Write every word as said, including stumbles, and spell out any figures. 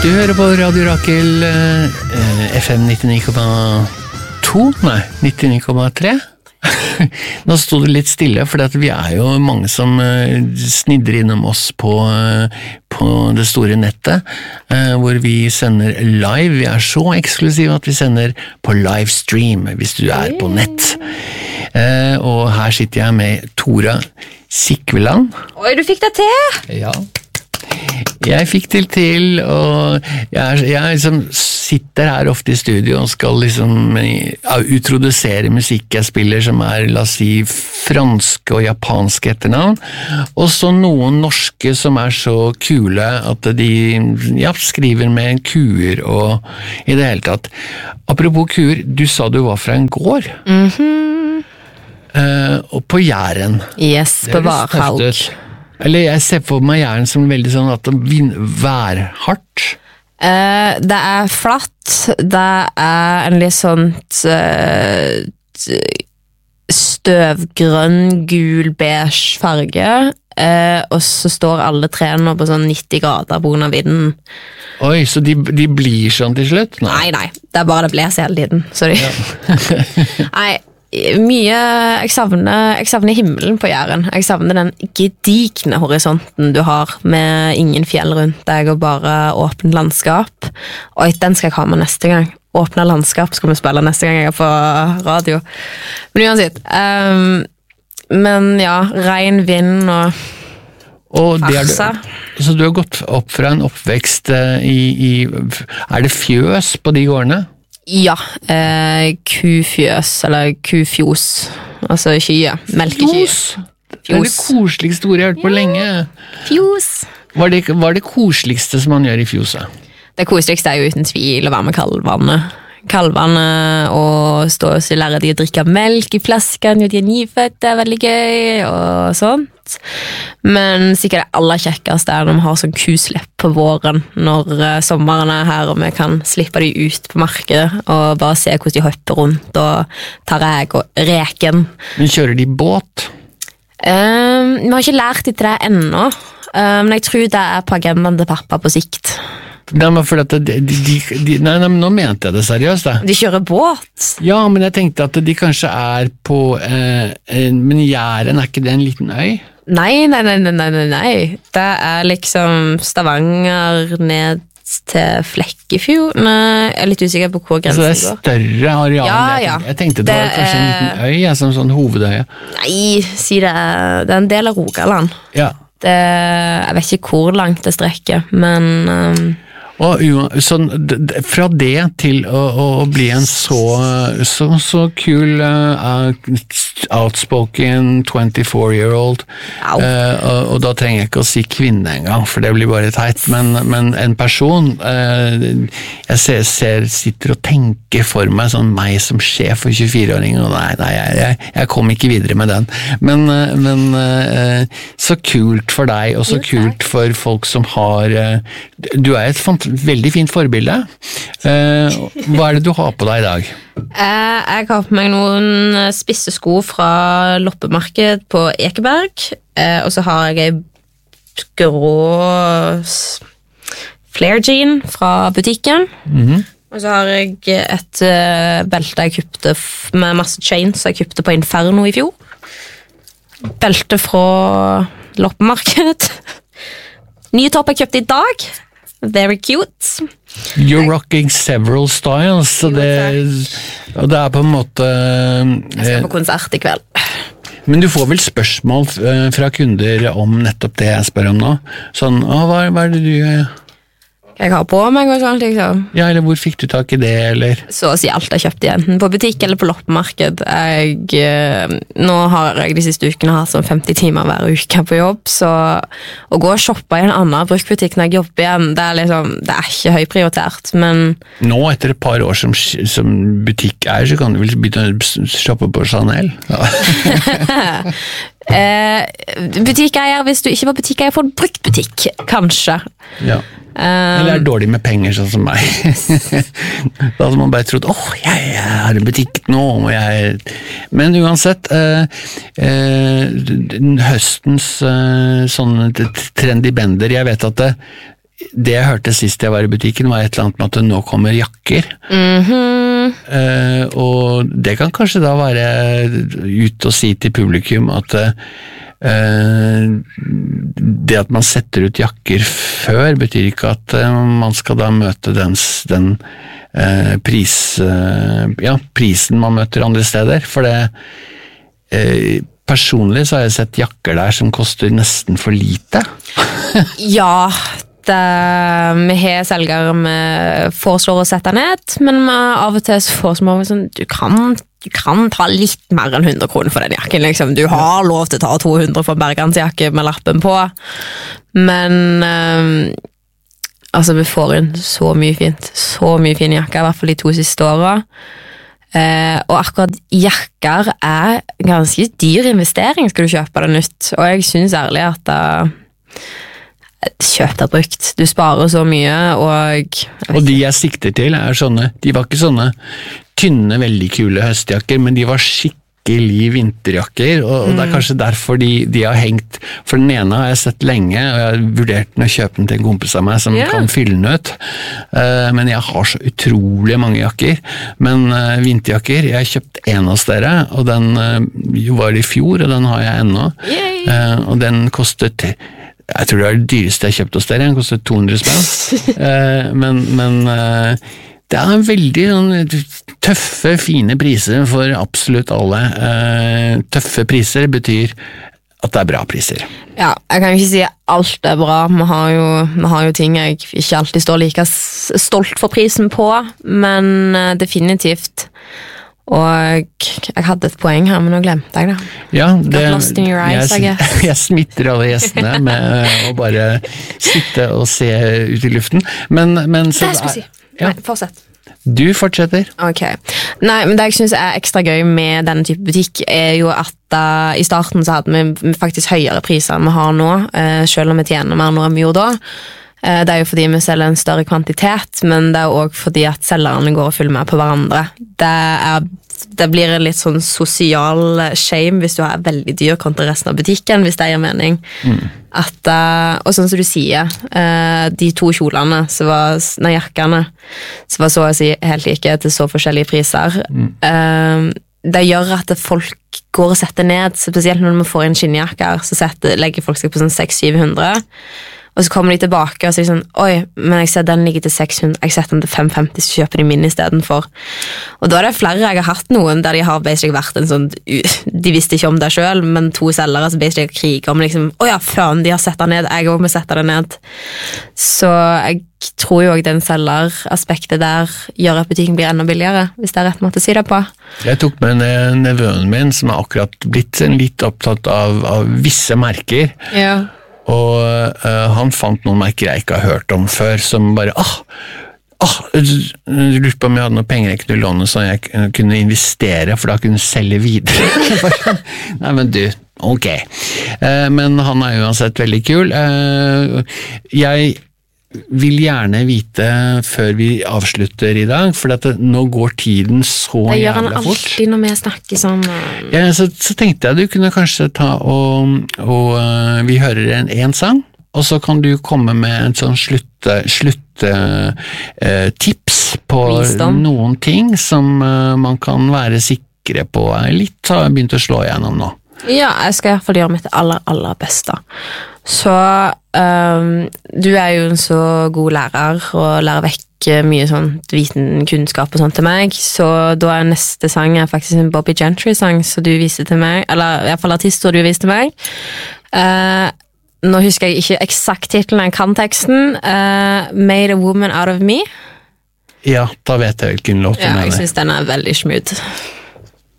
Du hører på Radio Rakel, eh, F M nittini komma to, nei, nittini komma tre. Nå stod det litt stille, for vi er jo mange som uh, snidder innom oss på, uh, på det store nettet, uh, hvor vi sender live. Vi er så eksklusive at vi sender på livestream, hvis du er på nett. Uh, og her sitter jeg med Tora Sikveland. Oi, du fikk det til! Ja. Jeg fikk til til, og jeg, jeg liksom sitter her ofte i studio og skal liksom utrodusere musikk jeg spiller som er, la oss si, franske og japanske etternavn, og så noen norske som er så kule at de ja, skriver med kuer og i det hele tatt. Apropos kuer, du sa du var fra en gård. Mhm. Uh, og på Jæren. Yes, på Varhaug. Eller jeg ser på meg Jæren som veldig sånn at det værhardt. Uh, det er flatt, det er en litt sånn uh, støvgrønn, gul, beige farge, uh, og så står alle trærne på sånn nitti grader på grunn av vinden. Oi, så de, de blir sånn til slutt? Nei, nei, nei. Det er bare det blåser hele tiden. Sorry. Ja. Nei, mye, jeg savner, jeg savner himmelen på Jæren. Jeg savner den gedigne horisonten du har, med ingen fjell rundt deg og bare åpent landskap. Og den skal jeg ha med neste gang. Åpne landskap skal vi spille neste gang jeg er på radio. Men uansett, um, men ja, regn, vind og Og det er du, så du har gått opp fra en oppvekst i, i er det fjøs på de gårdene? Ja, eh, kufjøs, eller kufjos, altså kye, melkekye. Fjos? Det er det koseligste ordet jeg har hørt på ja. lenge. Fjos. Hva er, det, hva er det koseligste som man gjør i fjoset? Det koseligste er jo uten tvil å være med kalvene. Kalvene og stå og så lærer de å drikke melk i flasken, og de er nyfødt, det er veldig gøy, og sånt. Men sikkert det aller kjekkeste er når vi har sånn kuslipp på våren, når uh, sommeren er her, og vi kan slippe de ut på markedet, og bare se hvordan de hopper rundt, og tar reg og reken. Men kjører de båt? Um, vi har ikke lært de til det ennå, uh, men jeg tror det er på agendaen til pappa på sikt. Nei, men for at de, de, de, nei, nei, nå mente jeg det seriøst da. De kjører båt? Ja, men jeg tenkte at de kanskje er på eh, men Jæren, er ikke det en liten øy? Nei, nei, nei, nei, nei, nei. Det er liksom Stavanger ned til Flekkefjord. Nei, jeg er litt usikker på hvor grensen går. Så det er større areal? Ja, jeg, ja. Jeg tenkte det, det var kanskje en liten øy, ja, som sånn hovedøye. Nei, si det, det er en del av Rogaland. Ja. Det, jeg vet ikke hvor langt det strekker, men... Um, Og sånn, fra det til å, å bli en så, så, så kul uh, outspoken twenty-four-year-old, uh, og, og da trenger jeg ikke å si kvinne engang, for det blir bare teit, men, men en person, uh, jeg ser, ser, sitter og tenker for meg sånn meg som sjef for tjuefire-åring, og nei, nei, jeg, jeg kom ikke videre med den, men, uh, men uh, så kult for deg, og så kult for folk som har, uh, du er et fantastisk veldig fint forbilde. Eh, hva er det du har på deg i dag? Eh, jeg har på meg noen spisse sko fra loppemarked på Ekeberg, eh, og så har jeg en grå flare jean fra butikken, mm-hmm. og så har jeg et uh, belte jeg kjøpte med masse chains jeg kjøpte på Inferno i fjor. Belte fra loppemarked. Nye topp jeg kjøpte i dag. Very cute. You're rocking several styles, så det, og det er på en måte... Jeg skal på konsert i kveld. Men du får vel spørsmål fra kunder om nettopp det jeg spør om nå? Sånn, å, hva, hva er det du... Jeg har på meg og sånt, liksom. Ja, eller hvor fikk du tak i det, eller? Så å si alt jeg kjøpte enten på butikk eller på loppemarked. Jeg, nå har jeg de siste ukene hatt sånn femti timer hver uke på jobb, så å gå og shoppe i en annen bruktbutikk når jeg jobber igjen, det er liksom, det er ikke høyprioritert, men... Nå, etter et par år som, som butikk er, så kan du vel begynne å shoppe på Chanel? Ja. eh, butikkeier, hvis du ikke var butikkeier for en bruktbutikk, kanskje. Ja. Eller er dårlig med penger, sånn som meg. Da hadde man bare trodd, åh, oh, jeg, jeg har en butikk nå, og jeg... Men uansett, eh, eh, høstens eh, sånne trendy bender, jeg vet at det, det jeg hørte sist jeg var i butikken var et eller annet med at det nå kommer jakker. Mhm. Uh, og det kan kanskje da være ut og si til publikum at uh, det at man setter ut jakker før betyr ikke at uh, man skal da møte den, den uh, pris, uh, ja, prisen man møter andre steder, for det uh, personlig så har jeg sett jakker der som koster nesten for lite. Ja, det, vi har selgere vi foreslår å sette ned, men av og til så foreslår vi sånn, du kan, du kan ta litt mer enn hundre kroner for den jakken, liksom. Du har lov til å ta to hundre for en bergansjakke med lappen på, men um, altså vi får inn så mye fint, så mye fine jakker, i hvert fall de to siste årene. Uh, og akkurat jakker er ganske dyr investering skal du kjøpe det nytt, og jeg synes ærlig at uh, kjøp det brukt, du sparer så mye og og de jeg sikter til er sånne, de var ikke sånne tynne, veldig kule høstjakker, men de var skikkelig vinterjakker, og, og det er kanskje derfor de, de har hengt, for den ene har jeg sett lenge, og jeg har vurdert den å kjøpe den til en kompis av meg som yeah. kan fylle den ut, uh, men jeg har så utrolig mange jakker, men uh, vinterjakker, jeg har kjøpt en hos dere, og den uh, var i fjor, og den har jeg ennå, uh, og den kostet jeg tror det er det dyreste jeg kjøpt hos dere, den kostet to hundre spenn, uh, men, men uh, det er veldig sånn, tøffe, fine priser for absolutt alle. Uh, tøffe priser betyr at det er bra priser. Ja, jeg kan ikke si alt er bra, vi har jo, vi har jo ting jeg ikke alltid står like stolt for prisen på, men uh, definitivt. Og jeg hadde et poeng her, men nå glemte jeg det. Ja, det lost in your eyes, jeg, jeg smitter alle gjestene med å bare sitte og se ut i luften. Men, men så, det jeg skulle si. Ja. Nei, fortsett. Du fortsetter. Ok. Nei, men det jeg synes er ekstra gøy med denne type butikk er jo at uh, i starten så hadde vi faktisk høyere priser enn vi har nå, uh, selv om vi tjener mer nå enn vi gjorde da. Uh, det er jo fordi vi selger en større kvantitet, men det er også fordi at selgerne går og følger med på hverandre. Det er det blir en litt sånn sosial shame hvis du har veldig dyr kontra resten av butikken, hvis det gir mening. Mm. At, uh, og sånn som du sier, uh, de to kjolene, så var, nei, jakkene, så var så å si helt like til så forskjellige priser. Mm. Uh, det gjør at folk går og setter ned, spesielt når man får inn skinnjakker, så setter, legger folk seg på sånn seks til syv hundre. Og så kommer de tilbake og sier sånn, oi, men jeg ser den ligger til seks hundre, jeg setter den til fem femti, så kjøper de min i stedet for. Og da er det flere, jeg har hatt noen der de har basically vært en sånn, de visste ikke om det selv, men to selgere som basically kriger om liksom, oi ja, faen, de har sett den ned, jeg også må sette den ned. Så jeg tror jo også den selgeraspektet der gjør at butikken blir enda billigere, hvis det er rett måte å si det på. Jeg tok med en nevøen min som er akkurat blitt litt opptatt av, av visse merker. Ja. Og uh, han fant noen merker jeg ikke har hørt om før, som bare, ah, ah, jeg lurte på om jeg hadde noen penger jeg kunne låne, så jeg kunne investere, for da kunne jeg selge videre. Nei, men du, ok. Uh, men han er uansett veldig kul. Uh, jeg vil gjerne vite før vi avslutter i dag, for at det, nå går tiden så jævla fort. Det gjør han alltid når vi snakker sånn. Ja, så, så tenkte jeg du kunne kanskje ta og, og uh, vi hører en, en sang, og så kan du komme med en sånn slutte, slutte uh, tips på Visdom. Noen ting som uh, man kan være sikre på. Litt har jeg begynt å slå igjennom nå. Ja, jeg skal i hvert fall gjøre mitt aller, aller beste. Så um, du er jo en så god lærer og lærer vekk mye sånn viten, kunnskap og sånt til meg, så da er neste sang er faktisk en Bobby Gentry-sang som du viser til meg, eller i hvert fall artister du viser til meg. Uh, nå husker jeg ikke eksakt titelen, jeg kan teksten. Uh, Made a Woman Out of Me. Ja, da vet jeg hvilken låt du ja, mener. Jeg synes den er veldig smooth.